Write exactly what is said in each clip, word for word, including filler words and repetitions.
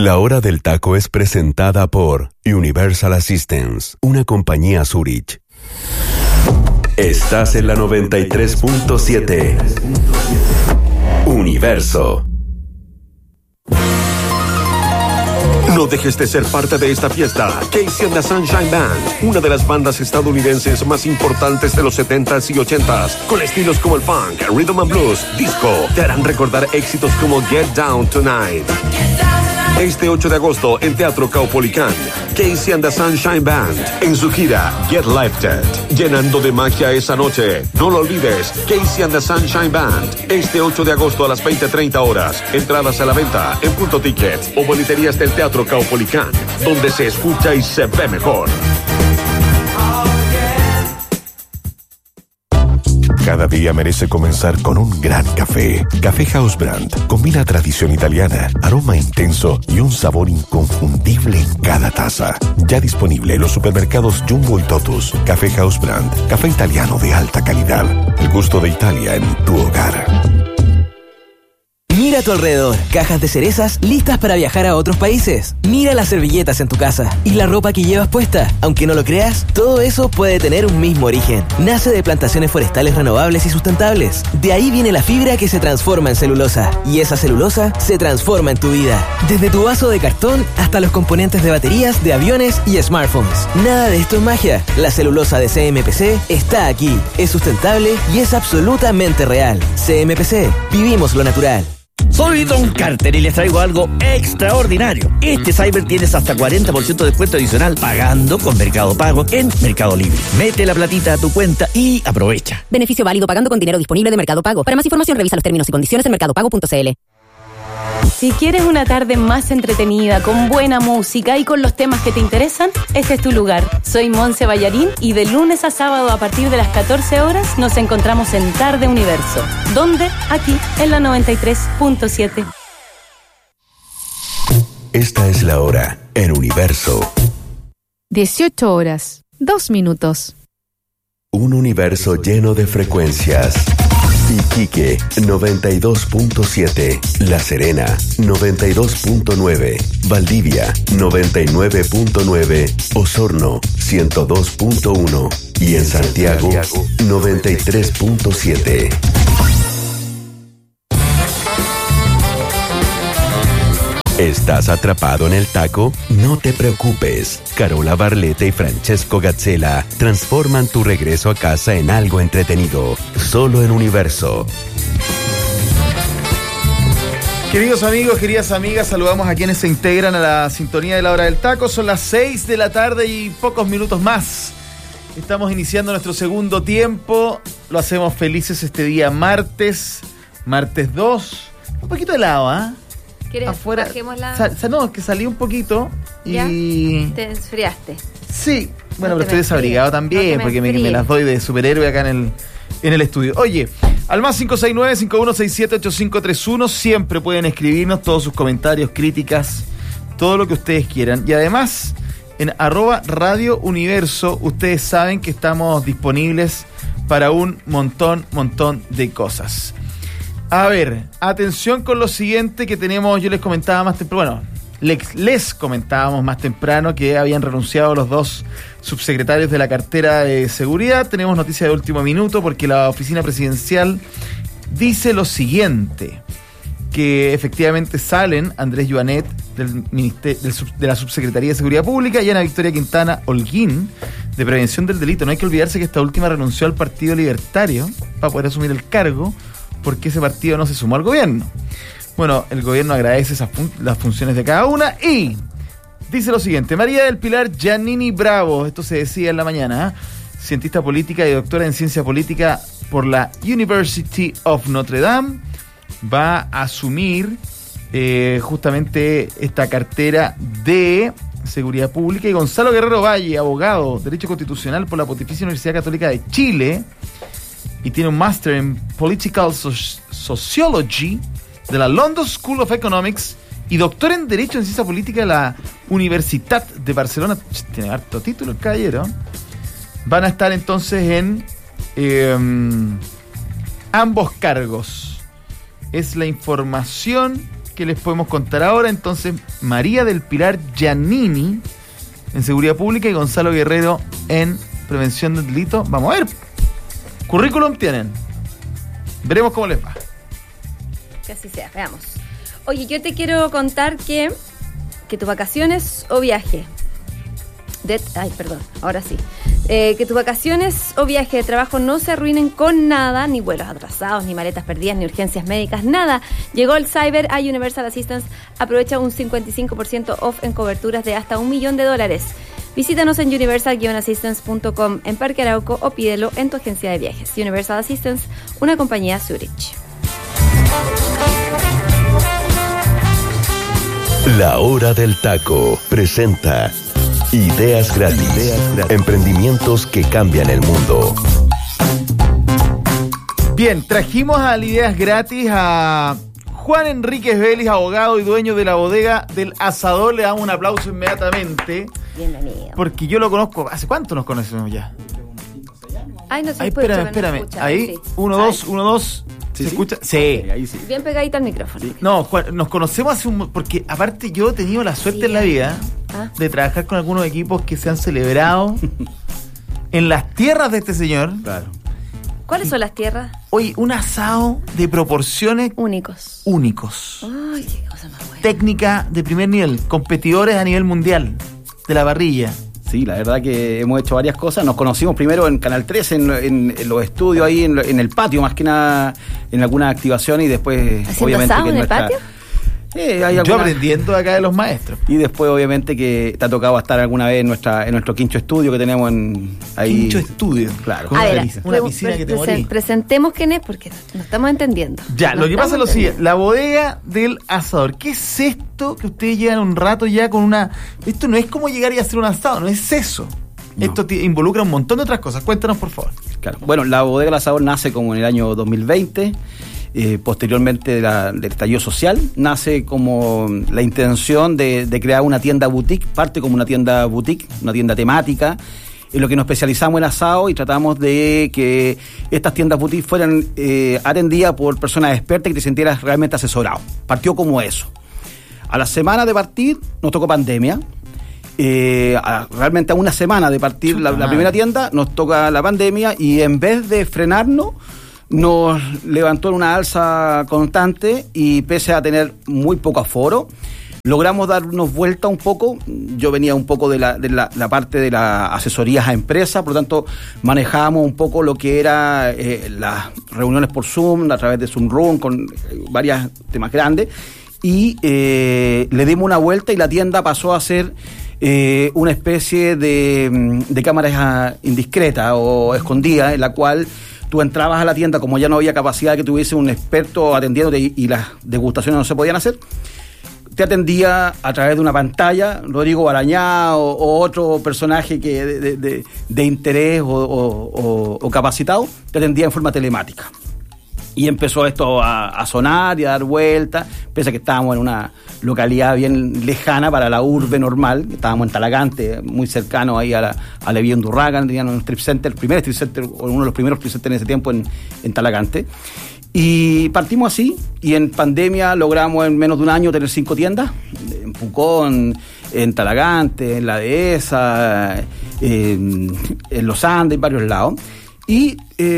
La Hora del Taco es presentada por Universal Assistance, una compañía Zurich. Estás en la noventa y tres punto siete. Universo. No dejes de ser parte de esta fiesta. Casey and the Sunshine Band, una de las bandas estadounidenses más importantes de los setentas y ochentas, con estilos como el funk, rhythm and blues, disco, te harán recordar éxitos como Get Down Tonight. Este ocho de agosto en Teatro Caupolicán, Casey and the Sunshine Band en su gira Get Lifted, llenando de magia esa noche. No lo olvides, Casey and the Sunshine Band, este ocho de agosto a las veinte treinta horas. Entradas a la venta en Punto Ticket o boleterías del Teatro Caupolicán, donde se escucha y se ve mejor. Cada día merece comenzar con un gran café. Café House Brand combina tradición italiana, aroma intenso y un sabor inconfundible en cada taza. Ya disponible en los supermercados Jumbo y Totus. Café House Brand, café italiano de alta calidad. El gusto de Italia en tu hogar. Mira a tu alrededor, cajas de cerezas listas para viajar a otros países. Mira las servilletas en tu casa y la ropa que llevas puesta. Aunque no lo creas, todo eso puede tener un mismo origen. Nace de plantaciones forestales renovables y sustentables. De ahí viene la fibra que se transforma en celulosa. Y esa celulosa se transforma en tu vida. Desde tu vaso de cartón hasta los componentes de baterías, de aviones y smartphones. Nada de esto es magia. La celulosa de C M P C está aquí. Es sustentable y es absolutamente real. C M P C. Vivimos lo natural. Soy Don Carter y les traigo algo extraordinario. Este Cyber tienes hasta cuarenta por ciento de descuento adicional pagando con Mercado Pago en Mercado Libre. Mete la platita a tu cuenta y aprovecha. Beneficio válido pagando con dinero disponible de Mercado Pago. Para más información revisa los términos y condiciones en mercado pago punto c l. Si quieres una tarde más entretenida, con buena música y con los temas que te interesan, este es tu lugar. Soy Monse Ballarín y de lunes a sábado a partir de las catorce horas nos encontramos en Tarde Universo. ¿Dónde? Aquí, en la noventa y tres punto siete. Esta es la hora en Universo. dieciocho horas, dos minutos. Un universo lleno de frecuencias. Iquique, noventa y dos punto siete. La Serena, noventa y dos punto nueve. Valdivia, noventa y nueve punto nueve. Osorno, ciento dos punto uno. Y en Santiago, noventa y tres punto siete. ¿Estás atrapado en el taco? No te preocupes. Carola Barletta y Francesco Gazzella transforman tu regreso a casa en algo entretenido. Solo en Universo. Queridos amigos, queridas amigas, saludamos a quienes se integran a la sintonía de la Hora del Taco. Son las seis de la tarde y pocos minutos más. Estamos iniciando nuestro segundo tiempo. Lo hacemos felices este día martes, martes dos. Un poquito helado, ¿ah? ¿eh? ¿Quieres afuera? Bajémosla? Sa- sa- no, es que salí un poquito y... ¿Ya? Te enfriaste. Sí, bueno, No pero te estoy me desabrigado enfríes, también, no te me porque me, enfríes. me las doy de superhéroe acá en el, en el estudio. Oye, al más cinco seis nueve, cinco uno seis siete, ocho cinco tres uno, siempre pueden escribirnos todos sus comentarios, críticas, todo lo que ustedes quieran. Y además, en arroba Radio Universo, ustedes saben que estamos disponibles para un montón, montón de cosas. A ver, atención con lo siguiente que tenemos, yo les comentaba más temprano, bueno, les, les comentábamos más temprano que habían renunciado los dos subsecretarios de la cartera de seguridad. Tenemos noticia de último minuto porque la oficina presidencial dice lo siguiente, que efectivamente salen Andrés Yuanet del ministerio, del sub, de la Subsecretaría de Seguridad Pública y Ana Victoria Quintana Holguín de Prevención del Delito. No hay que olvidarse que esta última renunció al Partido Libertario para poder asumir el cargo, porque ese partido no se sumó al gobierno. Bueno, el gobierno agradece esas fun- las funciones de cada una y dice lo siguiente: María del Pilar Giannini Bravo, esto se decía en la mañana, ¿eh? Cientista política y doctora en ciencia política por la University of Notre Dame, va a asumir eh, justamente esta cartera de Seguridad Pública. Y Gonzalo Guerrero Valle, abogado, Derecho Constitucional por la Pontificia Universidad Católica de Chile, y tiene un máster en Political So- Sociology de la London School of Economics y doctor en Derecho en Ciencia Política de la Universitat de Barcelona. Tiene harto título el caballero. Van a estar entonces en eh, ambos cargos. Es la información que les podemos contar ahora. Entonces, María del Pilar Giannini en Seguridad Pública y Gonzalo Guerrero en Prevención del Delito. Vamos a ver. Currículum tienen. Veremos cómo les va. Que así sea, veamos. Oye, yo te quiero contar que, que tus vacaciones o viaje... De, ay, perdón, ahora sí. Eh, que tus vacaciones o viaje de trabajo no se arruinen con nada, ni vuelos atrasados, ni maletas perdidas, ni urgencias médicas, nada. Llegó el Cyber a Universal Assistance. Aprovecha un cincuenta y cinco por ciento off en coberturas de hasta un millón de dólares. Visítanos en universal assistance punto com en Parque Arauco o pídelo en tu agencia de viajes. Universal Assistance, una compañía Zurich. La Hora del Taco presenta Ideas Gratis. Ideas gratis. Emprendimientos que cambian el mundo. Bien, trajimos al Ideas Gratis a Juan Enríquez Vélez, abogado y dueño de la bodega del Asador. Le damos un aplauso inmediatamente. Bienvenido. Porque yo lo conozco. ¿Hace cuánto nos conocemos ya? Ay, no se Ahí, escucha. espérame, espérame. No escucha, Ahí, sí. uno, dos, uno, dos. ¿Se ¿Sí, escucha? sí? Sí. Ahí sí. Bien pegadito al micrófono. Sí. No, Juan, nos conocemos hace un... Porque aparte yo he tenido la suerte Sí. en la vida ¿Ah? de trabajar con algunos equipos que se han celebrado en las tierras de este señor. Claro. ¿Cuáles son las tierras? Oye, un asado de proporciones Únicos. únicos. Ay, qué cosa más buena. Técnica de primer nivel. Competidores a nivel mundial de la parrilla. Sí, la verdad que hemos hecho varias cosas. Nos conocimos primero en Canal trece, en, en, en los estudios ahí, en, en el patio, más que nada, en alguna activación y después, ¿Haciendo obviamente, asado que en el nuestra- patio? Eh, hay Yo alguna- aprendiendo acá de los maestros. Y después, obviamente, que te ha tocado estar alguna vez en nuestra en nuestro quincho estudio que tenemos en ahí. Quincho estudio. Claro. Con A una, ver, piscina, una pre- piscina que te pre- morí. presentemos quién es porque no estamos entendiendo. Ya, No lo que pasa es lo estamos siguiente, la bodega del Asador. ¿Qué es esto que ustedes llegan un rato ya con una... Esto no es como llegar y hacer un asado, no es eso. No. Esto te involucra un montón de otras cosas. Cuéntanos, por favor. Claro. Bueno, la bodega del Asador nace como en el año dos mil veinte. Eh, posteriormente de la, del estallido social, nace como la intención de, de crear una tienda boutique, parte como una tienda boutique, una tienda temática, en lo que nos especializamos en asado y tratamos de que estas tiendas boutique fueran eh, atendidas por personas expertas y que te sintieras realmente asesorado. Partió como eso. A la semana de partir nos tocó pandemia. Eh, a, realmente a una semana de partir la, la primera tienda nos toca la pandemia y en vez de frenarnos nos levantó en una alza constante y pese a tener muy poco aforo, logramos darnos vuelta un poco. Yo venía un poco de la, de la, la parte de las asesorías a empresas, por lo tanto manejábamos un poco lo que era eh, las reuniones por Zoom, a través de Zoom Room, con varios temas grandes, y eh, le dimos una vuelta y la tienda pasó a ser eh, una especie de, de cámara indiscreta o escondida, en la cual tú entrabas a la tienda, como ya no había capacidad de que tuviese un experto atendiéndote y, y las degustaciones no se podían hacer, te atendía a través de una pantalla, Rodrigo Barañá o, o otro personaje que de, de, de, de interés o, o, o, o capacitado, te atendía en forma telemática. Y empezó esto a, a sonar y a dar vueltas, pese a que estábamos en una localidad bien lejana para la urbe normal, estábamos en Talagante, muy cercano ahí a la, a la vía Undurraga, tenían un strip center, el primer strip center, o uno de los primeros strip centers en ese tiempo en, en Talagante. Y partimos así, y en pandemia logramos en menos de un año tener cinco tiendas, en Pucón, en Talagante, en La Dehesa, en, en Los Andes, en varios lados. Y...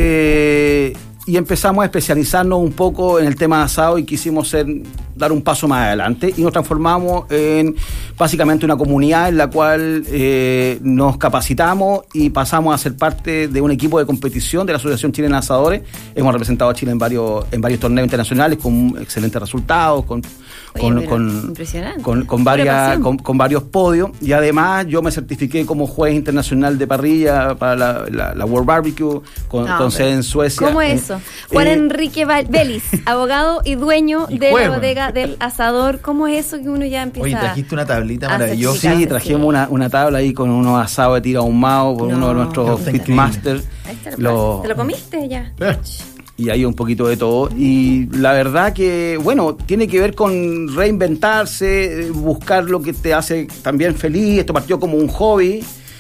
Eh, y empezamos a especializarnos un poco en el tema de asado y quisimos ser, dar un paso más adelante y nos transformamos en básicamente una comunidad en la cual eh, nos capacitamos y pasamos a ser parte de un equipo de competición de la Asociación Chilena de Asadores. Hemos representado a Chile en varios en varios torneos internacionales con excelentes resultados, con Oye, con, con, con, con, varias, con, con varios podios, y además yo me certifiqué como juez internacional de parrilla para la, la, la World Barbecue con, no, con sede en Suecia. ¿Cómo es eso? Juan eh, Enrique Vélez, abogado y dueño y de juego. La bodega del Asador. ¿Cómo es eso que uno ya empieza? Oye, trajiste una tablita maravillosa. Sí, trajimos sí. Una, una tabla ahí con unos asados de tira ahumado por no, uno de nuestros pitmasters. ¿Te lo, ¿Te lo comiste ya? Eh. Y hay un poquito de todo. Y la verdad que, bueno, tiene que ver con reinventarse, buscar lo que te hace también feliz. Esto partió como un hobby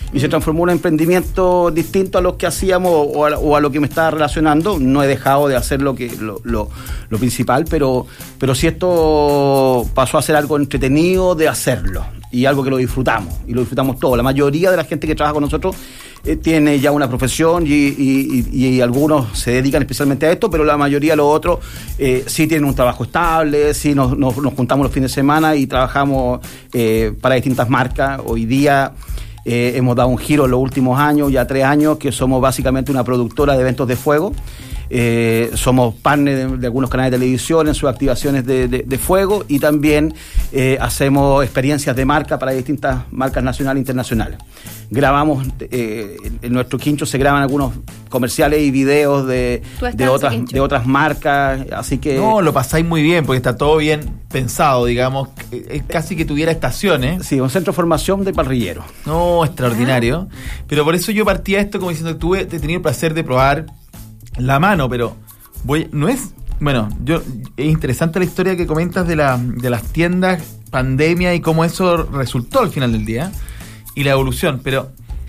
y se transformó en un emprendimiento distinto a lo que hacíamos o a, o a lo que me estaba relacionando. No he dejado de hacer lo que lo, lo, lo principal, pero, pero sí esto pasó a ser algo entretenido de hacerlo y algo que lo disfrutamos, y lo disfrutamos todos. La mayoría de la gente que trabaja con nosotros eh, tiene ya una profesión y, y, y, y algunos se dedican especialmente a esto, pero la mayoría de los otros eh, sí tienen un trabajo estable, sí nos, nos, nos juntamos los fines de semana y trabajamos eh, para distintas marcas. Hoy día eh, hemos dado un giro en los últimos años, ya tres años, que somos básicamente una productora de eventos de fuego. Eh, somos partner de, de algunos canales de televisión en sus activaciones de, de, de fuego, y también eh, hacemos experiencias de marca para distintas marcas nacionales e internacionales. Grabamos, eh, en nuestro quincho se graban algunos comerciales y videos de, de, otras, de otras marcas, así que... No, lo pasáis muy bien, porque está todo bien pensado, digamos, es casi que tuviera estaciones. Sí, un centro de formación de parrilleros. No, extraordinario. Ah. Pero por eso yo partía esto como diciendo, tuve, he tenido el placer de probar la mano, pero voy, no es, bueno, yo es interesante la historia que comentas de la de las tiendas, pandemia y cómo eso resultó al final del día y la evolución, pero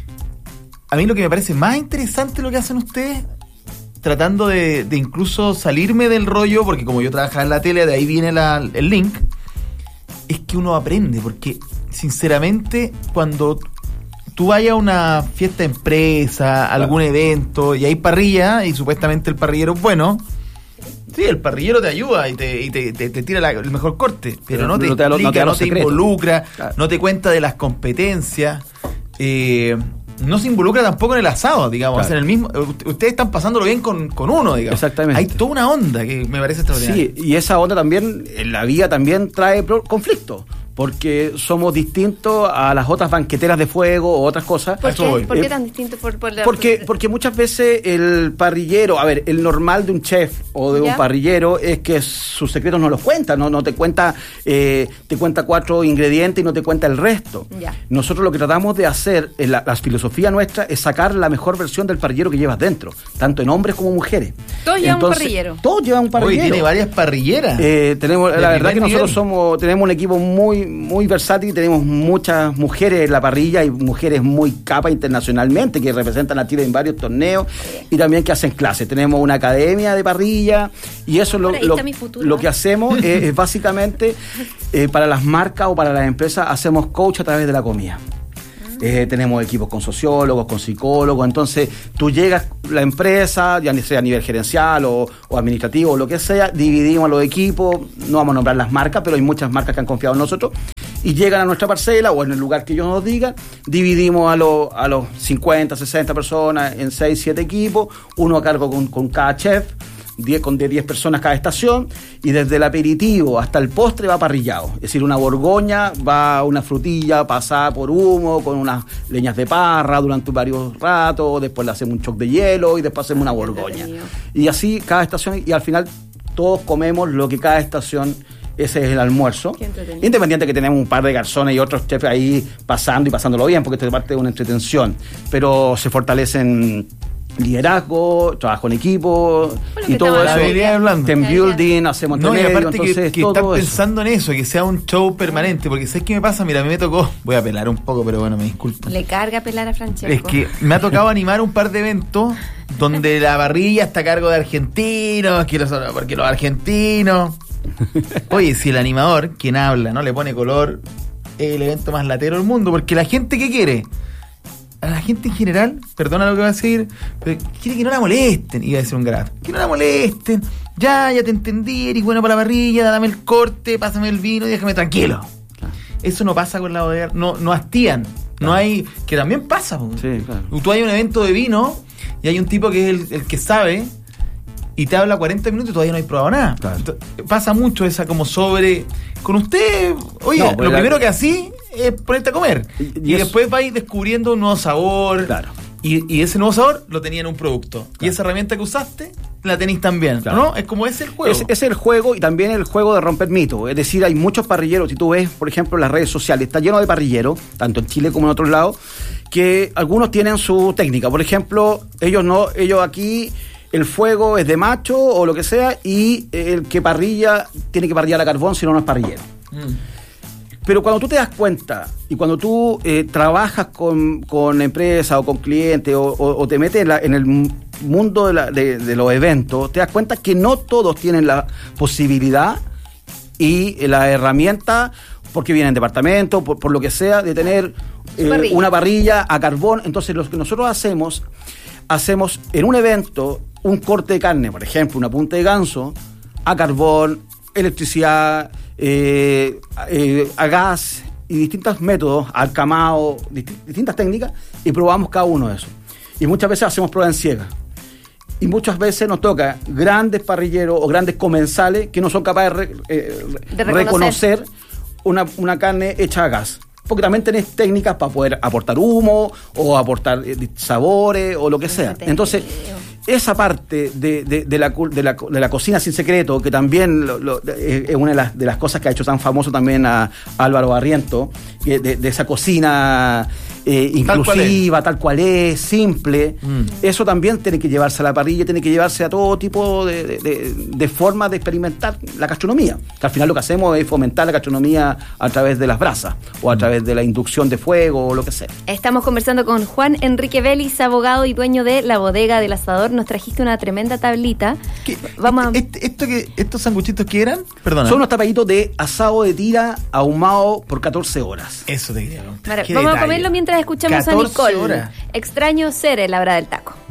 a mí lo que me parece más interesante lo que hacen ustedes, tratando de, de incluso salirme del rollo, porque como yo trabajaba en la tele, de ahí viene la, el link, es que uno aprende, porque sinceramente cuando tú vayas a una fiesta de empresa, algún claro. evento, y hay parrilla, y supuestamente el parrillero es bueno, sí, el parrillero te ayuda y te, y te, te, te tira la, el mejor corte, pero, pero no te, no te, explica, no te, no te involucra, claro. no te cuenta de las competencias, eh, no se involucra tampoco en el asado, digamos, claro. en el mismo, ustedes están pasándolo bien con, con uno, digamos. Exactamente. Hay toda una onda que me parece extraordinaria. Sí, y esa onda también, en la vida también trae conflictos, porque somos distintos a las otras banqueteras de fuego o otras cosas. ¿Por qué, ¿Por qué tan distintos? Por, por la... porque, porque muchas veces el parrillero, a ver, el normal de un chef o de ¿Ya? un parrillero es que sus secretos no los cuenta, no, no te cuenta, eh, te cuenta cuatro ingredientes y no te cuenta el resto. Ya. Nosotros lo que tratamos de hacer, en la, la filosofía nuestra, es sacar la mejor versión del parrillero que llevas dentro, tanto en hombres como mujeres. Todos llevan un parrillero. Todos llevan un parrillero. Hoy tiene varias parrilleras. Eh, tenemos, la verdad que nosotros somos, tenemos un equipo muy muy versátil, tenemos muchas mujeres en la parrilla y mujeres muy capas internacionalmente que representan a Chile en varios torneos y también que hacen clases. Tenemos una academia de parrilla y eso lo, lo, lo que hacemos es, es básicamente eh, para las marcas o para las empresas hacemos coach a través de la comida. Eh, tenemos equipos con sociólogos, con psicólogos, entonces tú llegas la empresa, ya sea a nivel gerencial o, o administrativo o lo que sea, dividimos los equipos, no vamos a nombrar las marcas, pero hay muchas marcas que han confiado en nosotros y llegan a nuestra parcela o en el lugar que ellos nos digan, dividimos a, lo, a los cincuenta, sesenta personas en seis, siete equipos, uno a cargo con, con cada chef, diez, con de diez personas cada estación, y desde el aperitivo hasta el postre va parrillado, es decir, una borgoña va una frutilla pasada por humo con unas leñas de parra durante varios ratos, después le hacemos un choc de hielo y después hacemos una borgoña y así cada estación, y al final todos comemos lo que cada estación, ese es el almuerzo, independiente que tenemos un par de garzones y otros chefs ahí pasando y pasándolo bien, porque esto es parte de una entretención, pero se fortalecen liderazgo, trabajo en equipo bueno, y todo eso, team building, hacemos no, medio, y aparte entonces que, que estar pensando en eso, que sea un show permanente, porque ¿sabes qué me pasa? Mira, a mí me tocó, voy a pelar un poco, pero bueno, me disculpo. Le carga pelar a Francesco. Es que me ha tocado animar un par de eventos donde la parrilla está a cargo de argentinos, que los, porque los argentinos... Oye, si el animador, quien habla, no le pone color, es el evento más latero del mundo, porque la gente, ¿qué quiere? A la gente en general, perdona lo que voy a decir, pero quiere que no la molesten, iba a decir un graf, que no la molesten, ya, ya te entendí, eres bueno para la parrilla, dame el corte, pásame el vino y déjame tranquilo. Claro. Eso no pasa con la bodega, no, no hastían, claro. No hay, que también pasa, sí, claro. Tú hay un evento de vino y hay un tipo que es el, el que sabe y te habla cuarenta minutos y todavía no hay probado nada. Claro. Entonces, pasa mucho esa como sobre, con usted, oye, no, lo la... primero que así es ponerte a comer. Y, y, y después vais descubriendo un nuevo sabor. Claro. Y, y ese nuevo sabor lo tenía en un producto. Claro. Y esa herramienta que usaste la tenéis también. Claro. ¿No? Es como ese el juego. Es, es el juego y también el juego de romper mitos. Es decir, hay muchos parrilleros. Si tú ves, por ejemplo, las redes sociales, está lleno de parrilleros, tanto en Chile como en otros lados, que algunos tienen su técnica. Por ejemplo, ellos no, ellos aquí... el fuego es de macho o lo que sea y el que parrilla tiene que parrillar a carbón, si no, no es parrillero. Mm. Pero cuando tú te das cuenta y cuando tú eh, trabajas con, con empresas o con clientes o, o, o te metes en, la, en el mundo de, la, de, de los eventos, te das cuenta que no todos tienen la posibilidad y la herramienta, porque vienen en departamento, por, por lo que sea, de tener eh, parrilla. una parrilla a carbón. Entonces, lo que nosotros hacemos, hacemos en un evento un corte de carne, por ejemplo, una punta de ganso, a carbón, electricidad, eh, eh, a gas y distintos métodos, al camado, dist- distintas técnicas, y probamos cada uno de esos. Y muchas veces hacemos pruebas en ciega. Y muchas veces nos toca grandes parrilleros o grandes comensales que no son capaces de, re, eh, de reconocer, reconocer una, una carne hecha a gas. Porque también tenés técnicas para poder aportar humo o aportar eh, sabores o lo que sea. Entonces, esa parte de, de, de, la, de, la, de la cocina sin secreto, que también lo, lo, es una de las, de las cosas que ha hecho tan famoso también a, a Álvaro Barriento, de, de esa cocina eh, inclusiva, tal cual es, tal cual es simple, mm. eso también tiene que llevarse a la parrilla, tiene que llevarse a todo tipo de, de, de, de formas de experimentar la gastronomía, que al final lo que hacemos es fomentar la gastronomía a través de las brasas o a través de la inducción de fuego o lo que sea. Estamos conversando con Juan Enrique Vélez, abogado y dueño de La Bodega del Asador. Nos trajiste una tremenda tablita. ¿Qué? Vamos a... Este, esto que, ¿Estos sanguchitos qué eran? Perdona. Son unos tapaditos de asado de tira ahumado por catorce horas. Eso te quería. Vamos detalle. a comerlo mientras escuchamos a Nicole. Horas. Extraño ser en la hora del taco.